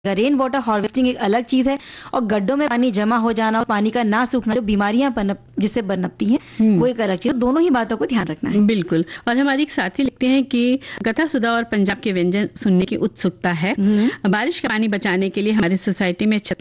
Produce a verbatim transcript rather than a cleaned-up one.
Rain water harvesting एक अलग चीज है और गड्ढों में पानी जमा हो जाना और पानी का ना सूखना, जो बीमारियां पनप जिससे बनपती हैं, वो एक अलग चीज है। दोनों ही बातों को ध्यान रखना है। बिल्कुल। और हमारी एक साथी लिखते हैं कि कथा सुधा और पंजाब के व्यंजन सुनने की उत्सुकता है। बारिश का पानी बचाने के लिए हमारी सोसाइटी में छत